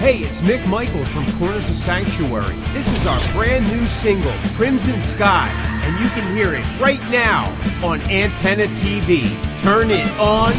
Hey, it's Mick Michaels from Corners of Sanctuary. This is our brand new single, Crimson Sky, and you can hear it right now on Antenna TV. Turn it on